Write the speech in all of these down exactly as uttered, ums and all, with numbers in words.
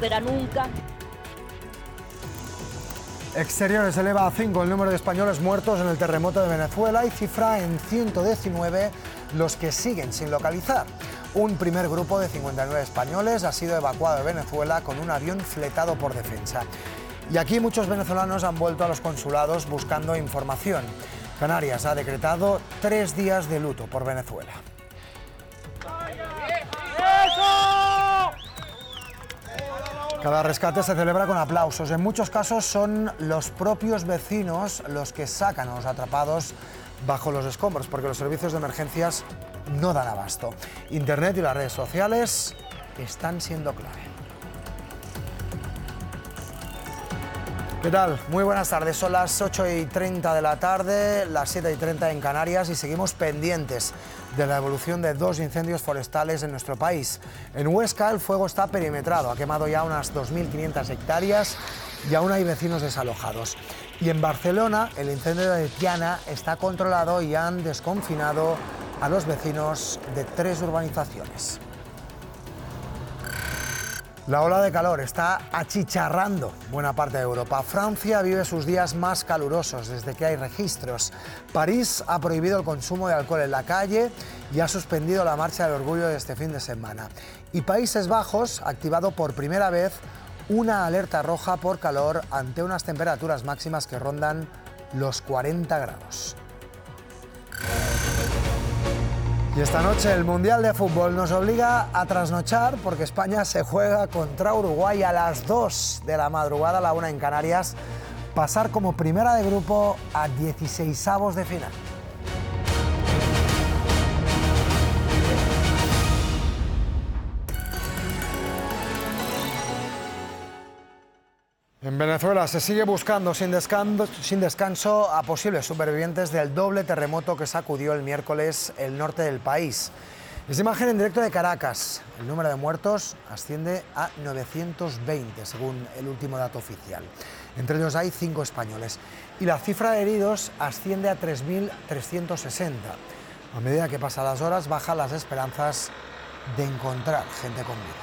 espera nunca. Exteriores eleva a cinco el número de españoles muertos en el terremoto de Venezuela y cifra en ciento diecinueve los que siguen sin localizar. Un primer grupo de cincuenta y nueve españoles ha sido evacuado de Venezuela con un avión fletado por Defensa. Y aquí muchos venezolanos han vuelto a los consulados buscando información. Canarias ha decretado tres días de luto por Venezuela. Cada rescate se celebra con aplausos. En muchos casos son los propios vecinos los que sacan a los atrapados bajo los escombros, porque los servicios de emergencias no dan abasto. Internet y las redes sociales están siendo clave. ¿Qué tal? Muy buenas tardes. Son las ocho y treinta de la tarde, las siete y treinta en Canarias y seguimos pendientes de la evolución de dos incendios forestales en nuestro país. En Huesca el fuego está perimetrado, ha quemado ya unas dos mil quinientas hectáreas y aún hay vecinos desalojados. Y en Barcelona el incendio de Tiana está controlado y han desconfinado a los vecinos de tres urbanizaciones. La ola de calor está achicharrando buena parte de Europa. Francia vive sus días más calurosos desde que hay registros. París ha prohibido el consumo de alcohol en la calle y ha suspendido la marcha del orgullo de este fin de semana. Y Países Bajos ha activado por primera vez una alerta roja por calor ante unas temperaturas máximas que rondan los cuarenta grados. Y esta noche el Mundial de Fútbol nos obliga a trasnochar porque España se juega contra Uruguay a las dos de la madrugada, a la una en Canarias, pasar como primera de grupo a dieciseisavos de final. En Venezuela se sigue buscando sin descanso, sin descanso a posibles supervivientes del doble terremoto que sacudió el miércoles el norte del país. Es imagen en directo de Caracas. El número de muertos asciende a novecientos veinte, según el último dato oficial. Entre ellos hay cinco españoles. Y la cifra de heridos asciende a tres mil trescientos sesenta. A medida que pasan las horas, bajan las esperanzas de encontrar gente con vida.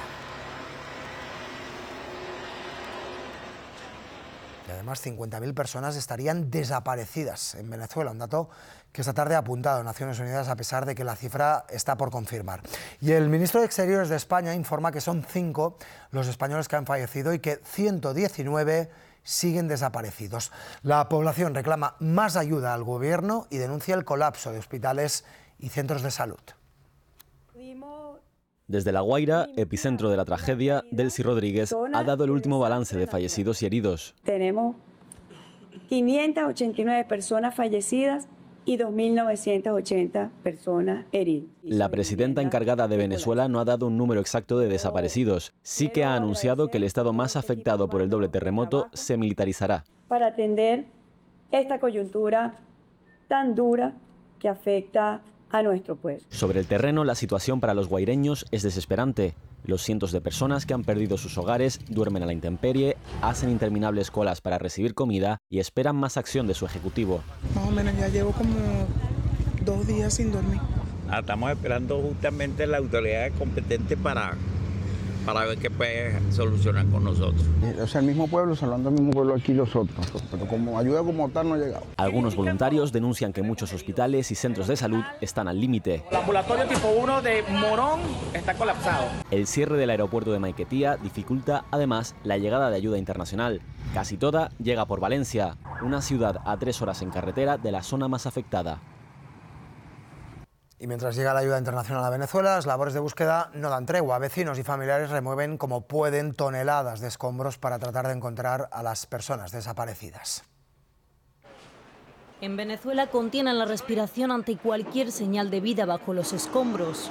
Y además cincuenta mil personas estarían desaparecidas en Venezuela, un dato que esta tarde ha apuntado Naciones Unidas a pesar de que la cifra está por confirmar. Y el ministro de Exteriores de España informa que son cinco los españoles que han fallecido y que ciento diecinueve siguen desaparecidos. La población reclama más ayuda al gobierno y denuncia el colapso de hospitales y centros de salud. Desde La Guaira, epicentro de la tragedia, Delcy Rodríguez ha dado el último balance de fallecidos y heridos. Tenemos quinientas ochenta y nueve personas fallecidas y dos mil novecientas ochenta personas heridas. La presidenta encargada de Venezuela no ha dado un número exacto de desaparecidos. Sí que ha anunciado que el estado más afectado por el doble terremoto se militarizará. Para atender esta coyuntura tan dura que afecta a nuestro pueblo. Sobre el terreno, la situación para los guaireños es desesperante. Los cientos de personas que han perdido sus hogares duermen a la intemperie, hacen interminables colas para recibir comida y esperan más acción de su ejecutivo. Más o menos ya llevo como dos días sin dormir. Ah, estamos esperando justamente la autoridad competente para, para ver qué puede solucionar con nosotros. O sea, el mismo pueblo, salvando el mismo pueblo aquí los otros, pero como ayuda como tal no ha llegado. Algunos voluntarios denuncian que muchos hospitales y centros de salud están al límite. El ambulatorio tipo uno de Morón está colapsado. El cierre del aeropuerto de Maiquetía dificulta además la llegada de ayuda internacional. Casi toda llega por Valencia, una ciudad a tres horas en carretera de la zona más afectada. Y mientras llega la ayuda internacional a Venezuela, las labores de búsqueda no dan tregua. Vecinos y familiares remueven como pueden toneladas de escombros para tratar de encontrar a las personas desaparecidas. En Venezuela contienen la respiración ante cualquier señal de vida bajo los escombros.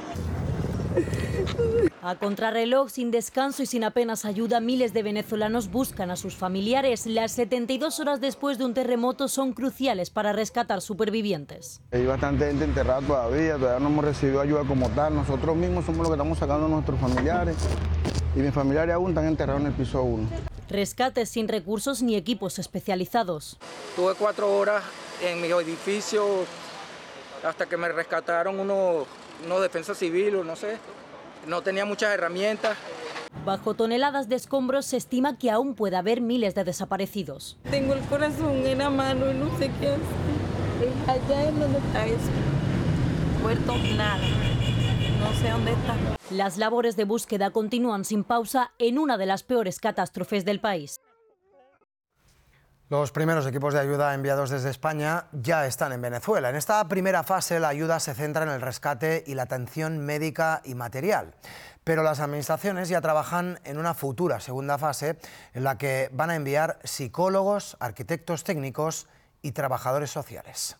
A contrarreloj, sin descanso y sin apenas ayuda, miles de venezolanos buscan a sus familiares. Las setenta y dos horas después de un terremoto son cruciales para rescatar supervivientes. Hay bastante gente enterrada todavía, todavía no hemos recibido ayuda como tal. Nosotros mismos somos los que estamos sacando a nuestros familiares y mis familiares aún están enterrados en el piso uno. Rescates sin recursos ni equipos especializados. Tuve cuatro horas en mi edificio hasta que me rescataron unos, unos defensas civiles, no sé. No tenía muchas herramientas. Bajo toneladas de escombros se estima que aún puede haber miles de desaparecidos. Tengo el corazón en la mano y no sé qué hacer. Es allá en donde está eso. Muerto, nada. No sé dónde está. Las labores de búsqueda continúan sin pausa en una de las peores catástrofes del país. Los primeros equipos de ayuda enviados desde España ya están en Venezuela. En esta primera fase la ayuda se centra en el rescate y la atención médica y material. Pero las administraciones ya trabajan en una futura segunda fase en la que van a enviar psicólogos, arquitectos técnicos y trabajadores sociales.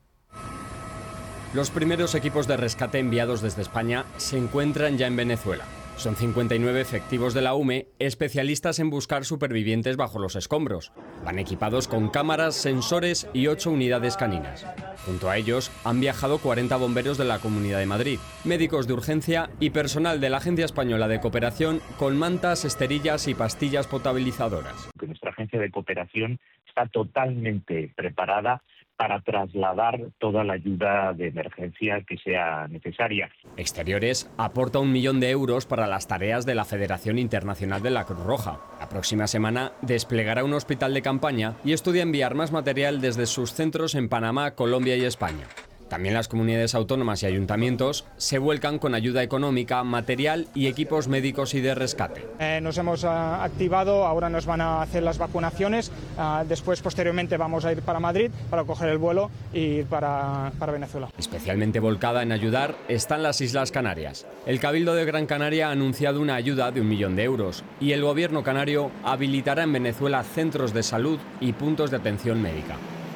Los primeros equipos de rescate enviados desde España se encuentran ya en Venezuela. Son cincuenta y nueve efectivos de la U M E, especialistas en buscar supervivientes bajo los escombros. Van equipados con cámaras, sensores y ocho unidades caninas. Junto a ellos han viajado cuarenta bomberos de la Comunidad de Madrid, médicos de urgencia y personal de la Agencia Española de Cooperación con mantas, esterillas y pastillas potabilizadoras. Nuestra agencia de cooperación está totalmente preparada para trasladar toda la ayuda de emergencia que sea necesaria. Exteriores aporta un millón de euros para las tareas de la Federación Internacional de la Cruz Roja. La próxima semana desplegará un hospital de campaña y estudia enviar más material desde sus centros en Panamá, Colombia y España. También las comunidades autónomas y ayuntamientos se vuelcan con ayuda económica, material y equipos médicos y de rescate. Eh, nos hemos uh, activado, ahora nos van a hacer las vacunaciones, uh, después posteriormente vamos a ir para Madrid para coger el vuelo y ir para, para Venezuela. Especialmente volcada en ayudar están las Islas Canarias. El Cabildo de Gran Canaria ha anunciado una ayuda de un millón de euros y el gobierno canario habilitará en Venezuela centros de salud y puntos de atención médica.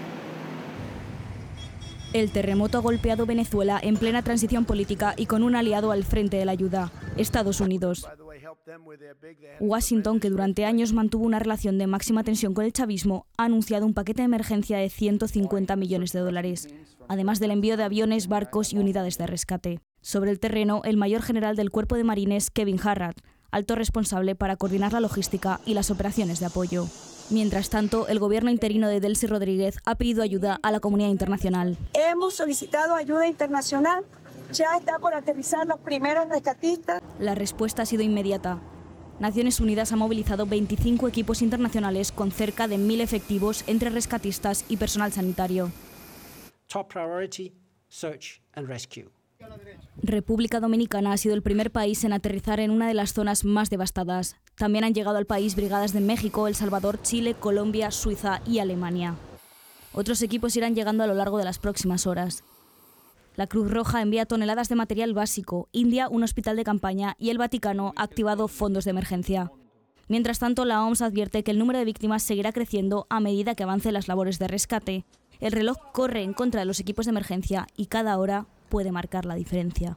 El terremoto ha golpeado Venezuela en plena transición política y con un aliado al frente de la ayuda, Estados Unidos. Washington, que durante años mantuvo una relación de máxima tensión con el chavismo, ha anunciado un paquete de emergencia de ciento cincuenta millones de dólares, además del envío de aviones, barcos y unidades de rescate. Sobre el terreno, el mayor general del Cuerpo de Marines, Kevin Harrad, alto responsable para coordinar la logística y las operaciones de apoyo. Mientras tanto, el gobierno interino de Delcy Rodríguez ha pedido ayuda a la comunidad internacional. Hemos solicitado ayuda internacional, ya está por aterrizar los primeros rescatistas. La respuesta ha sido inmediata. Naciones Unidas ha movilizado veinticinco equipos internacionales con cerca de mil efectivos entre rescatistas y personal sanitario. Top priority, search and rescue. República Dominicana ha sido el primer país en aterrizar en una de las zonas más devastadas. También han llegado al país brigadas de México, El Salvador, Chile, Colombia, Suiza y Alemania. Otros equipos irán llegando a lo largo de las próximas horas. La Cruz Roja envía toneladas de material básico, India un hospital de campaña y el Vaticano ha activado fondos de emergencia. Mientras tanto, la O M S advierte que el número de víctimas seguirá creciendo a medida que avancen las labores de rescate. El reloj corre en contra de los equipos de emergencia y cada hora puede marcar la diferencia.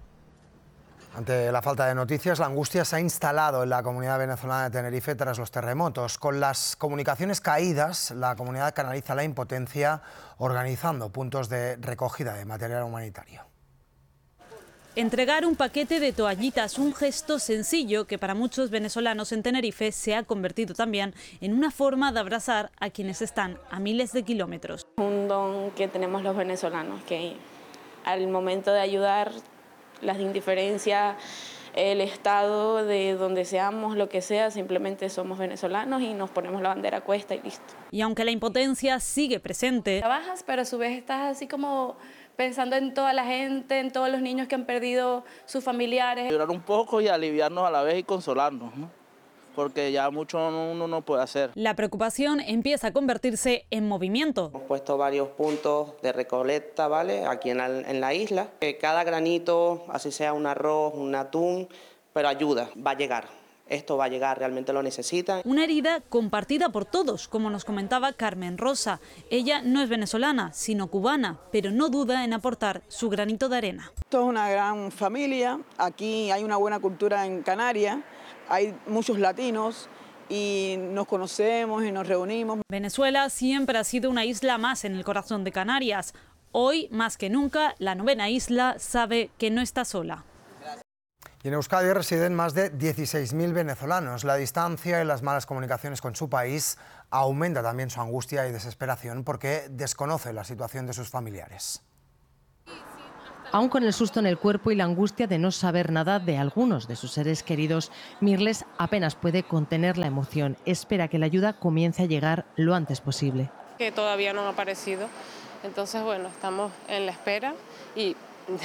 Ante la falta de noticias, la angustia se ha instalado en la comunidad venezolana de Tenerife tras los terremotos. Con las comunicaciones caídas, la comunidad canaliza la impotencia organizando puntos de recogida de material humanitario. Entregar un paquete de toallitas, un gesto sencillo que para muchos venezolanos en Tenerife se ha convertido también en una forma de abrazar a quienes están a miles de kilómetros. Un don que tenemos los venezolanos, que al momento de ayudar, las indiferencias, el estado de donde seamos, lo que sea, simplemente somos venezolanos y nos ponemos la bandera a cuesta y listo. Y aunque la impotencia sigue presente, trabajas, pero a su vez estás así como pensando en toda la gente, en todos los niños que han perdido sus familiares. Llorar un poco y aliviarnos a la vez y consolarnos, ¿no? Porque ya mucho uno no puede hacer. La preocupación empieza a convertirse en movimiento. Hemos puesto varios puntos de recolecta, ¿vale? Aquí en la, en la isla. Que cada granito, así sea un arroz, un atún, pero ayuda, va a llegar. Esto va a llegar, realmente lo necesitan. Una herida compartida por todos, como nos comentaba Carmen Rosa. Ella no es venezolana, sino cubana, pero no duda en aportar su granito de arena. Esto es una gran familia. Aquí hay una buena cultura en Canarias. Hay muchos latinos y nos conocemos y nos reunimos. Venezuela siempre ha sido una isla más en el corazón de Canarias. Hoy, más que nunca, la novena isla sabe que no está sola. Y en Euskadi residen más de dieciséis mil venezolanos. La distancia y las malas comunicaciones con su país aumenta también su angustia y desesperación porque desconoce la situación de sus familiares. Aún con el susto en el cuerpo y la angustia de no saber nada de algunos de sus seres queridos, Mirles apenas puede contener la emoción. Espera que la ayuda comience a llegar lo antes posible. Que todavía no han aparecido. Entonces, bueno, estamos en la espera y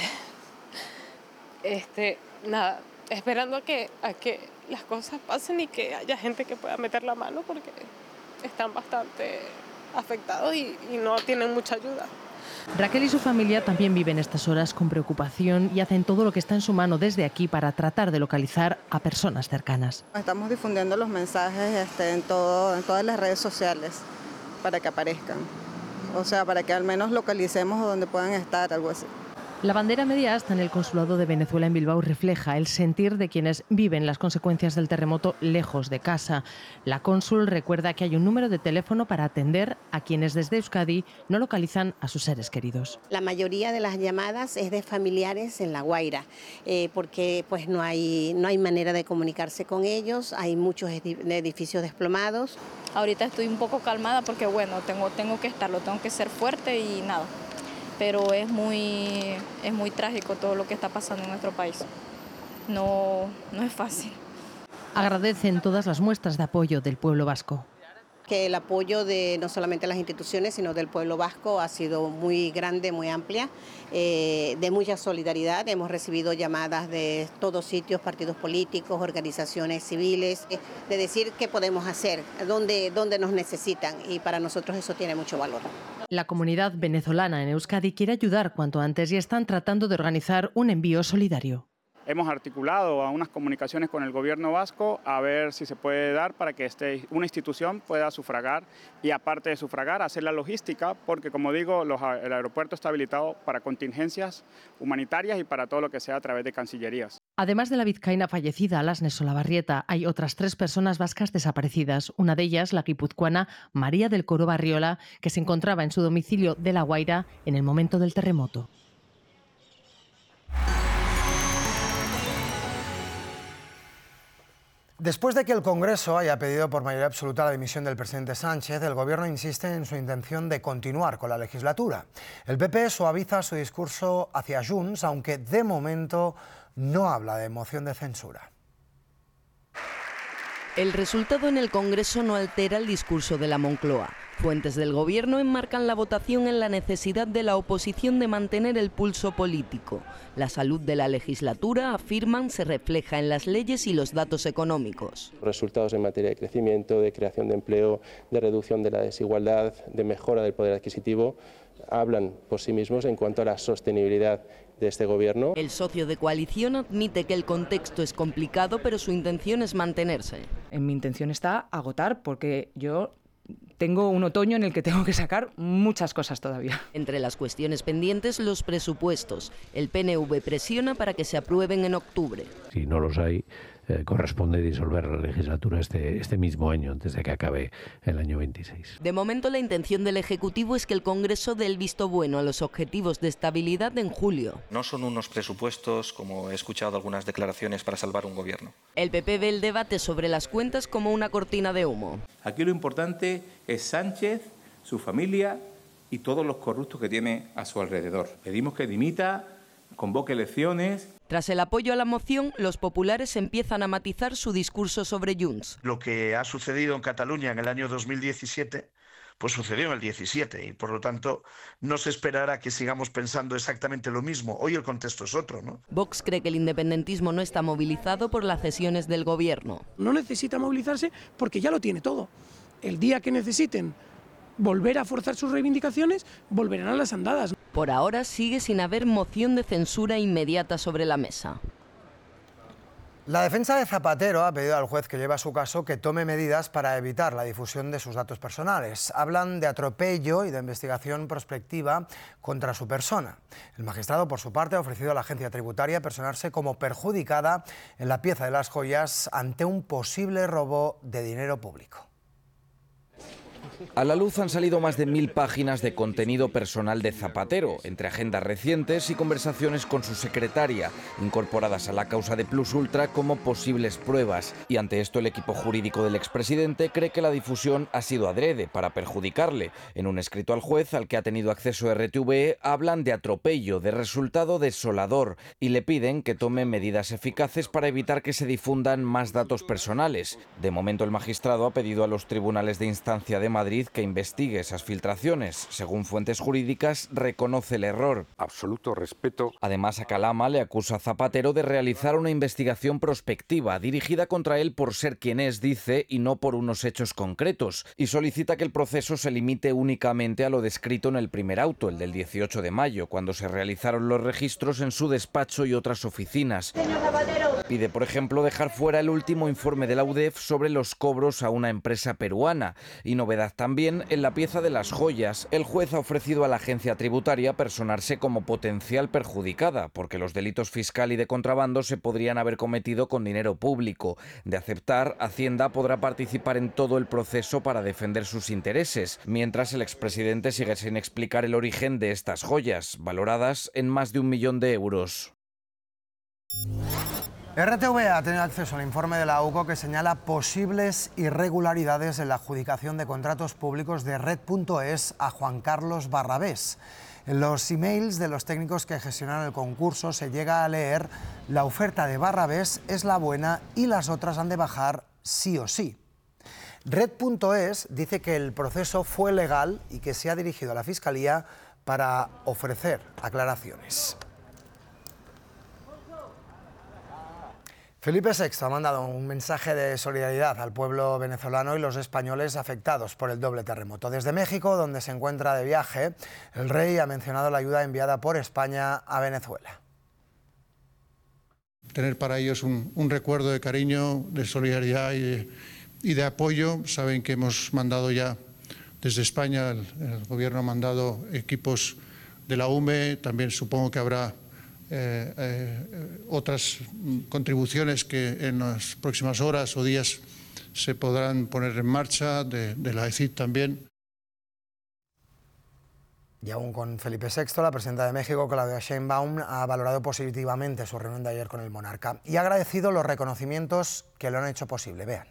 este, nada, esperando a que, a que las cosas pasen y que haya gente que pueda meter la mano porque están bastante afectados y, y no tienen mucha ayuda. Raquel y su familia también viven estas horas con preocupación y hacen todo lo que está en su mano desde aquí para tratar de localizar a personas cercanas. Estamos difundiendo los mensajes este, en, todo, en todas las redes sociales para que aparezcan. O sea, para que al menos localicemos donde puedan estar, algo así. La bandera media asta en el Consulado de Venezuela en Bilbao refleja el sentir de quienes viven las consecuencias del terremoto lejos de casa. La cónsul recuerda que hay un número de teléfono para atender a quienes desde Euskadi no localizan a sus seres queridos. La mayoría de las llamadas es de familiares en La Guaira, eh, porque pues no hay, no hay manera de comunicarse con ellos, hay muchos edificios desplomados. Ahorita estoy un poco calmada porque bueno, tengo, tengo que estarlo, tengo que ser fuerte y nada. Pero es muy, es muy trágico todo lo que está pasando en nuestro país. No, no es fácil. Agradecen todas las muestras de apoyo del pueblo vasco. Que el apoyo de no solamente las instituciones, sino del pueblo vasco ha sido muy grande, muy amplia, eh, de mucha solidaridad. Hemos recibido llamadas de todos sitios, partidos políticos, organizaciones civiles, eh, de decir qué podemos hacer, dónde, dónde nos necesitan, y para nosotros eso tiene mucho valor. La comunidad venezolana en Euskadi quiere ayudar cuanto antes y están tratando de organizar un envío solidario. Hemos articulado a unas comunicaciones con el gobierno vasco a ver si se puede dar para que este, una institución pueda sufragar y, aparte de sufragar, hacer la logística, porque, como digo, los, el aeropuerto está habilitado para contingencias humanitarias y para todo lo que sea a través de cancillerías. Además de la vizcaína fallecida, Alasne Solabarrieta, hay otras tres personas vascas desaparecidas. Una de ellas, la guipuzcoana María del Coro Barriola, que se encontraba en su domicilio de La Guaira en el momento del terremoto. Después de que el Congreso haya pedido por mayoría absoluta la dimisión del presidente Sánchez, el Gobierno insiste en su intención de continuar con la legislatura. El P P suaviza su discurso hacia Junts, aunque de momento no habla de moción de censura. El resultado en el Congreso no altera el discurso de la Moncloa. Fuentes del Gobierno enmarcan la votación en la necesidad de la oposición de mantener el pulso político. La salud de la legislatura, afirman, se refleja en las leyes y los datos económicos. Resultados en materia de crecimiento, de creación de empleo, de reducción de la desigualdad, de mejora del poder adquisitivo, hablan por sí mismos en cuanto a la sostenibilidad de este Gobierno. El socio de coalición admite que el contexto es complicado, pero su intención es mantenerse. En mi intención está agotar, porque yo tengo un otoño en el que tengo que sacar muchas cosas todavía. Entre las cuestiones pendientes, los presupuestos. El P N V presiona para que se aprueben en octubre. Si no los hay, eh, corresponde disolver la legislatura este, este mismo año, antes de que acabe el año veintiséis. De momento, la intención del Ejecutivo es que el Congreso dé el visto bueno a los objetivos de estabilidad en julio. No son unos presupuestos, como he escuchado algunas declaraciones, para salvar un gobierno. El P P ve el debate sobre las cuentas como una cortina de humo. Aquí lo importante es Sánchez, su familia y todos los corruptos que tiene a su alrededor. Pedimos que dimita, convoque elecciones. Tras el apoyo a la moción, los populares empiezan a matizar su discurso sobre Junts. Lo que ha sucedido en Cataluña en el año dos mil diecisiete, pues sucedió en el diecisiete y por lo tanto no se esperará que sigamos pensando exactamente lo mismo. Hoy el contexto es otro, ¿no? Vox cree que el independentismo no está movilizado por las cesiones del gobierno. No necesita movilizarse porque ya lo tiene todo. El día que necesiten volver a forzar sus reivindicaciones, volverán a las andadas. Por ahora sigue sin haber moción de censura inmediata sobre la mesa. La defensa de Zapatero ha pedido al juez que lleva su caso que tome medidas para evitar la difusión de sus datos personales. Hablan de atropello y de investigación prospectiva contra su persona. El magistrado, por su parte, ha ofrecido a la agencia tributaria personarse como perjudicada en la pieza de las joyas ante un posible robo de dinero público. A la luz han salido más de mil páginas de contenido personal de Zapatero, entre agendas recientes y conversaciones con su secretaria, incorporadas a la causa de Plus Ultra como posibles pruebas. Y ante esto el equipo jurídico del expresidente cree que la difusión ha sido adrede para perjudicarle. En un escrito al juez al que ha tenido acceso R T V E hablan de atropello, de resultado desolador y le piden que tome medidas eficaces para evitar que se difundan más datos personales. De momento el magistrado ha pedido a los tribunales de instancia de Madrid que investigue esas filtraciones. Según fuentes jurídicas, reconoce el error. Absoluto respeto. Además, a Calama le acusa a Zapatero de realizar una investigación prospectiva dirigida contra él por ser quien es, dice, y no por unos hechos concretos, y solicita que el proceso se limite únicamente a lo descrito en el primer auto, el del dieciocho de mayo, cuando se realizaron los registros en su despacho y otras oficinas. Pide, por ejemplo, dejar fuera el último informe de la U D E F sobre los cobros a una empresa peruana. Y novedad también en la pieza de las joyas. El juez ha ofrecido a la agencia tributaria personarse como potencial perjudicada, porque los delitos fiscal y de contrabando se podrían haber cometido con dinero público. De aceptar, Hacienda podrá participar en todo el proceso para defender sus intereses, mientras el expresidente sigue sin explicar el origen de estas joyas, valoradas en más de un millón de euros. R T V E ha tenido acceso al informe de la U C O que señala posibles irregularidades en la adjudicación de contratos públicos de Red punto es a Juan Carlos Barrabés. En los emails de los técnicos que gestionaron el concurso se llega a leer: la oferta de Barrabés es la buena y las otras han de bajar sí o sí. Red punto es dice que el proceso fue legal y que se ha dirigido a la Fiscalía para ofrecer aclaraciones. Felipe sexto ha mandado un mensaje de solidaridad al pueblo venezolano y los españoles afectados por el doble terremoto. Desde México, donde se encuentra de viaje, el rey ha mencionado la ayuda enviada por España a Venezuela. Tener para ellos un, un recuerdo de cariño, de solidaridad y de, y de apoyo. Saben que hemos mandado ya desde España, el, el gobierno ha mandado equipos de la U M E, también supongo que habrá Eh, eh, otras contribuciones que en las próximas horas o días se podrán poner en marcha, de, de la E C I D también. Y aún con Felipe sexto, la presidenta de México, Claudia Sheinbaum, ha valorado positivamente su reunión de ayer con el monarca y ha agradecido los reconocimientos que lo han hecho posible. Vean.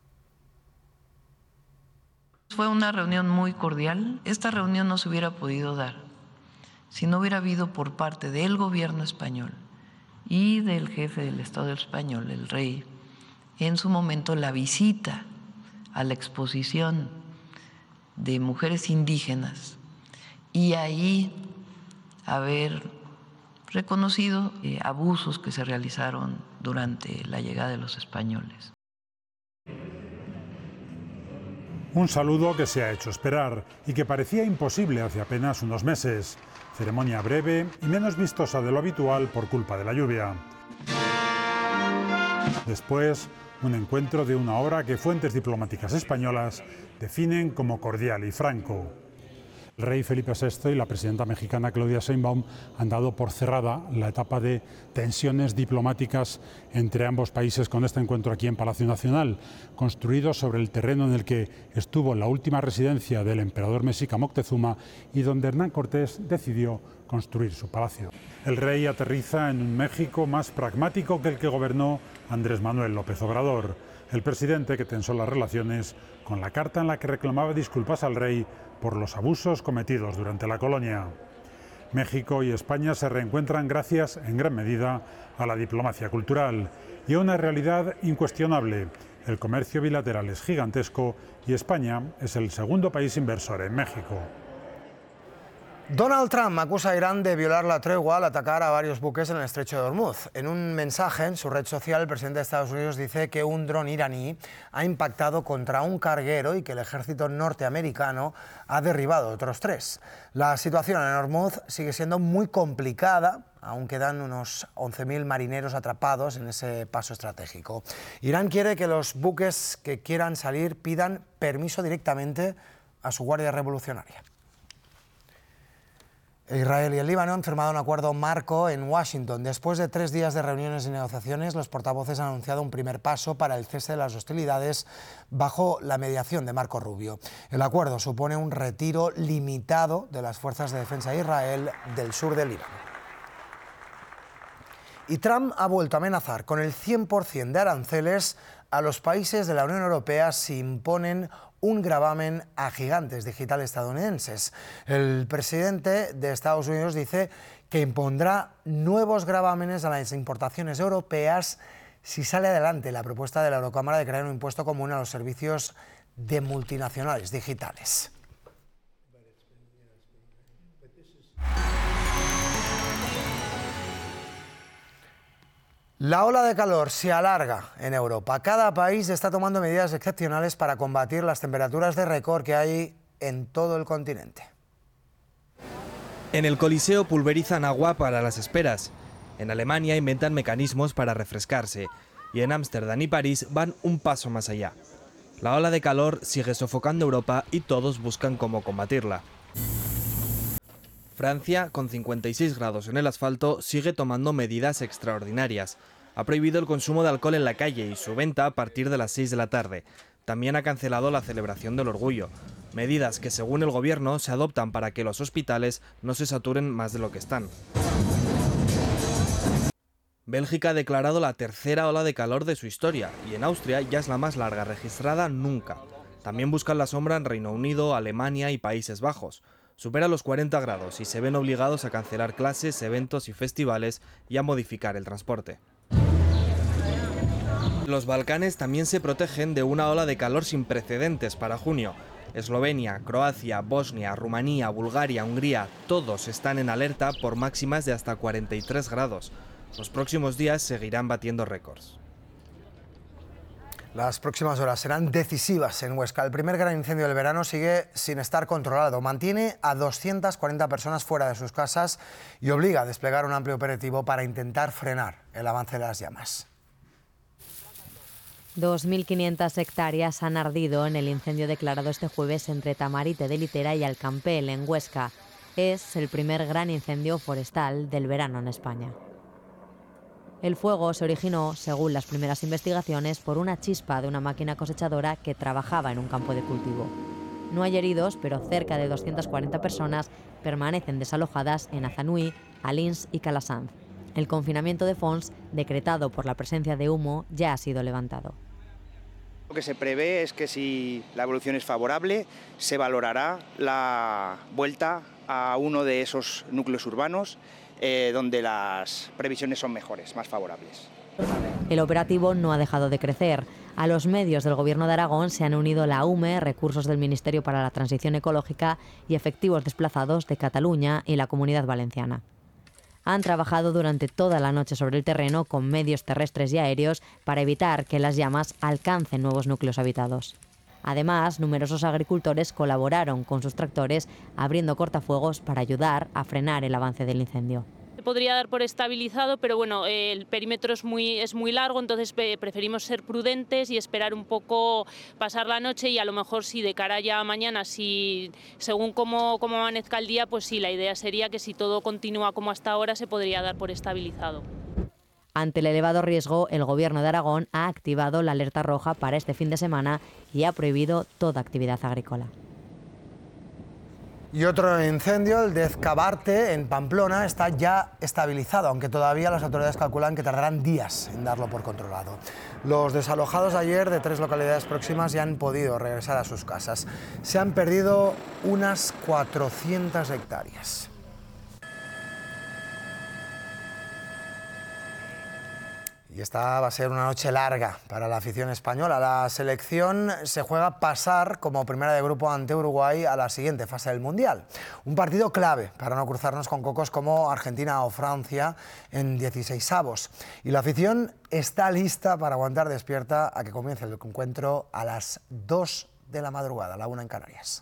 Fue una reunión muy cordial. Esta reunión no se hubiera podido dar si no hubiera habido por parte del gobierno español y del jefe del Estado español, el rey, en su momento la visita a la exposición de mujeres indígenas y ahí haber reconocido eh, abusos que se realizaron durante la llegada de los españoles. Un saludo que se ha hecho esperar y que parecía imposible hace apenas unos meses. Ceremonia breve y menos vistosa de lo habitual por culpa de la lluvia. Después, un encuentro de una hora que fuentes diplomáticas españolas definen como cordial y franco. El rey Felipe sexto y la presidenta mexicana Claudia Sheinbaum han dado por cerrada la etapa de tensiones diplomáticas entre ambos países con este encuentro aquí en Palacio Nacional, construido sobre el terreno en el que estuvo la última residencia del emperador mexica Moctezuma y donde Hernán Cortés decidió construir su palacio. El rey aterriza en un México más pragmático que el que gobernó Andrés Manuel López Obrador, el presidente que tensó las relaciones con la carta en la que reclamaba disculpas al rey por los abusos cometidos durante la colonia. México y España se reencuentran gracias, en gran medida, a la diplomacia cultural y a una realidad incuestionable. El comercio bilateral es gigantesco y España es el segundo país inversor en México. Donald Trump acusa a Irán de violar la tregua al atacar a varios buques en el estrecho de Hormuz. En un mensaje en su red social, el presidente de Estados Unidos dice que un dron iraní ha impactado contra un carguero y que el ejército norteamericano ha derribado otros tres. La situación en Hormuz sigue siendo muy complicada. Aún quedan unos once mil marineros atrapados en ese paso estratégico. Irán quiere que los buques que quieran salir pidan permiso directamente a su Guardia Revolucionaria. Israel y el Líbano han firmado un acuerdo marco en Washington. Después de tres días de reuniones y negociaciones, los portavoces han anunciado un primer paso para el cese de las hostilidades bajo la mediación de Marco Rubio. El acuerdo supone un retiro limitado de las fuerzas de defensa de Israel del sur del Líbano. Y Trump ha vuelto a amenazar con el cien por cien de aranceles a los países de la Unión Europea si imponen un gravamen a gigantes digitales estadounidenses. El presidente de Estados Unidos dice que impondrá nuevos gravámenes a las importaciones europeas si sale adelante la propuesta de la Eurocámara de crear un impuesto común a los servicios de multinacionales digitales. La ola de calor se alarga en Europa. Cada país está tomando medidas excepcionales para combatir las temperaturas de récord que hay en todo el continente. En el Coliseo pulverizan agua para las esperas. En Alemania inventan mecanismos para refrescarse. Y en Ámsterdam y París van un paso más allá. La ola de calor sigue sofocando Europa y todos buscan cómo combatirla. Francia, con cincuenta y seis grados en el asfalto, sigue tomando medidas extraordinarias. Ha prohibido el consumo de alcohol en la calle y su venta a partir de las seis de la tarde. También ha cancelado la celebración del orgullo. Medidas que, según el gobierno, se adoptan para que los hospitales no se saturen más de lo que están. Bélgica ha declarado la tercera ola de calor de su historia y en Austria ya es la más larga registrada nunca. También buscan la sombra en Reino Unido, Alemania y Países Bajos. Supera los cuarenta grados y se ven obligados a cancelar clases, eventos y festivales y a modificar el transporte. Los Balcanes también se protegen de una ola de calor sin precedentes para junio. Eslovenia, Croacia, Bosnia, Rumanía, Bulgaria, Hungría, todos están en alerta por máximas de hasta cuarenta y tres grados. Los próximos días seguirán batiendo récords. Las próximas horas serán decisivas en Huesca. El primer gran incendio del verano sigue sin estar controlado. Mantiene a doscientas cuarenta personas fuera de sus casas y obliga a desplegar un amplio operativo para intentar frenar el avance de las llamas. dos mil quinientas hectáreas han ardido en el incendio declarado este jueves entre Tamarite de Litera y Alcampel, en Huesca. Es el primer gran incendio forestal del verano en España. El fuego se originó, según las primeras investigaciones, por una chispa de una máquina cosechadora que trabajaba en un campo de cultivo. No hay heridos, pero cerca de doscientas cuarenta personas permanecen desalojadas en Azanui, Alins y Calasanz. El confinamiento de Fons, decretado por la presencia de humo, ya ha sido levantado. Lo que se prevé es que si la evolución es favorable, se valorará la vuelta a uno de esos núcleos urbanos eh, donde las previsiones son mejores, más favorables. El operativo no ha dejado de crecer. A los medios del Gobierno de Aragón se han unido la U M E, recursos del Ministerio para la Transición Ecológica y efectivos desplazados de Cataluña y la Comunidad Valenciana. Han trabajado durante toda la noche sobre el terreno con medios terrestres y aéreos para evitar que las llamas alcancen nuevos núcleos habitados. Además, numerosos agricultores colaboraron con sus tractores abriendo cortafuegos para ayudar a frenar el avance del incendio. Se podría dar por estabilizado, pero bueno, el perímetro es muy, es muy largo, entonces preferimos ser prudentes y esperar un poco, pasar la noche y a lo mejor si de cara ya a mañana, si según cómo, cómo amanezca el día, pues sí, la idea sería que si todo continúa como hasta ahora se podría dar por estabilizado. Ante el elevado riesgo, el Gobierno de Aragón ha activado la alerta roja para este fin de semana y ha prohibido toda actividad agrícola. Y otro incendio, el de Ezcabarte, en Pamplona, está ya estabilizado, aunque todavía las autoridades calculan que tardarán días en darlo por controlado. Los desalojados ayer de tres localidades próximas ya han podido regresar a sus casas. Se han perdido unas cuatrocientas hectáreas. Y esta va a ser una noche larga para la afición española. La selección se juega pasar como primera de grupo ante Uruguay a la siguiente fase del Mundial. Un partido clave para no cruzarnos con cocos como Argentina o Francia en dieciseisavos. Y la afición está lista para aguantar despierta a que comience el encuentro a las dos de la madrugada, la una en Canarias.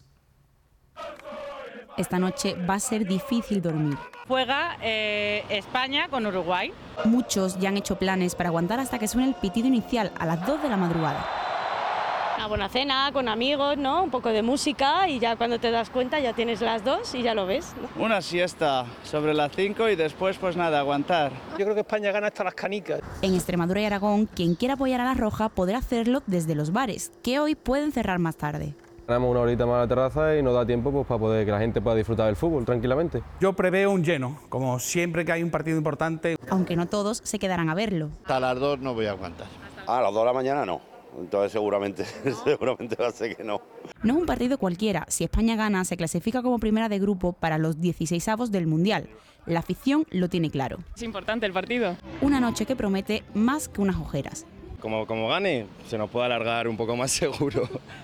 Esta noche va a ser difícil dormir. Juega eh, España con Uruguay. Muchos ya han hecho planes para aguantar hasta que suene el pitido inicial a las dos de la madrugada. Una buena cena, con amigos, ¿no? Un poco de música y ya cuando te das cuenta ya tienes las dos y ya lo ves, ¿no? Una siesta sobre las cinco y después pues nada, aguantar. Yo creo que España gana hasta las canicas. En Extremadura y Aragón, quien quiera apoyar a la Roja podrá hacerlo desde los bares, que hoy pueden cerrar más tarde. Tenemos una horita más a la terraza y nos da tiempo pues, para poder que la gente pueda disfrutar del fútbol tranquilamente. Yo preveo un lleno, como siempre que hay un partido importante. Aunque no todos se quedarán a verlo. Hasta las dos no voy a aguantar. A las dos de la mañana no. Entonces seguramente, seguramente va a ser que no. No es un partido cualquiera. Si España gana, se clasifica como primera de grupo para los dieciseisavos del Mundial. La afición lo tiene claro. Es importante el partido. Una noche que promete más que unas ojeras. Como, como gane, se nos puede alargar un poco más seguro.